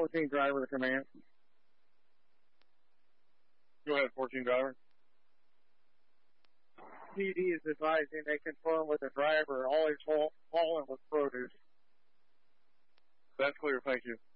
14 driver to command. Go ahead, 14 driver. PD is advising they confirm with the driver all he's hauling with produce. That's clear, thank you.